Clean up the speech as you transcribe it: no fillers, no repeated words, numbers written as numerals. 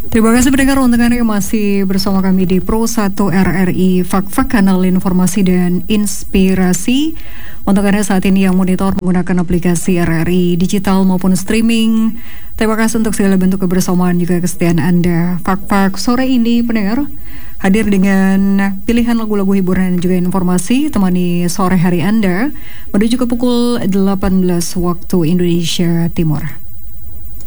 Terima kasih pendengar untuk Anda yang masih bersama kami di Pro 1 RRI Fak-Fak, kanal informasi dan inspirasi. Untuk Anda saat ini yang monitor menggunakan aplikasi RRI digital maupun streaming, terima kasih untuk segala bentuk kebersamaan juga kesetiaan Anda. Fak-Fak sore ini pendengar hadir dengan pilihan lagu-lagu hiburan dan juga informasi temani sore hari Anda menuju ke pukul 18 waktu Indonesia Timur.